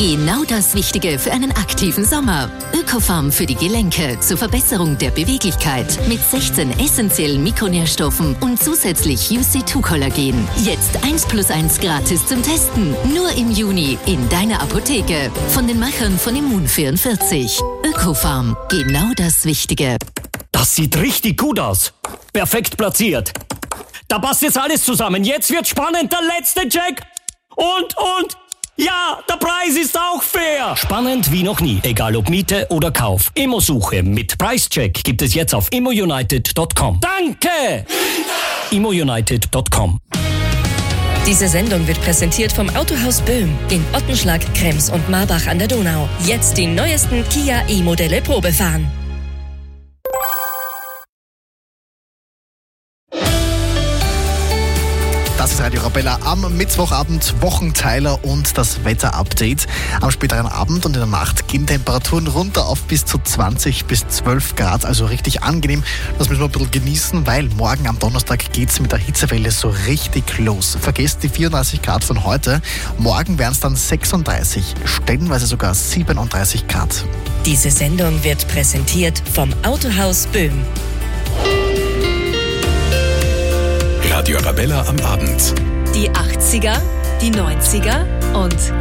Genau das Wichtige für einen aktiven Sommer. Ökofarm für die Gelenke zur Verbesserung der Beweglichkeit mit 16 essentiellen Mikronährstoffen und zusätzlich UC2-Kollagen. Jetzt 1+1 gratis zum Testen. Nur im Juni in deiner Apotheke. Von den Machern von Immun44. Ökofarm. Genau das Wichtige. Das sieht richtig gut aus. Perfekt platziert. Da passt jetzt alles zusammen. Jetzt wird spannend. Der letzte Check. Und. Ja, der Preis ist auch fair. Spannend wie noch nie. Egal ob Miete oder Kauf. Immosuche mit Preischeck gibt es jetzt auf immounited.com. Danke! immounited.com. Diese Sendung wird präsentiert vom Autohaus Böhm in Ottenschlag, Krems und Marbach an der Donau. Jetzt die neuesten Kia E-Modelle Probe fahren. Das ist Radio Arabella am Mittwochabend, Wochenteiler und das Wetterupdate. Am späteren Abend und in der Nacht gehen Temperaturen runter auf bis zu 20 bis 12 Grad, also richtig angenehm. Das müssen wir ein bisschen genießen, weil morgen am Donnerstag geht es mit der Hitzewelle so richtig los. Vergesst die 34 Grad von heute. Morgen wären es dann 36, stellenweise sogar 37 Grad. Diese Sendung wird präsentiert vom Autohaus Böhm. Radio Arabella am Abend. Die 80er, die 90er und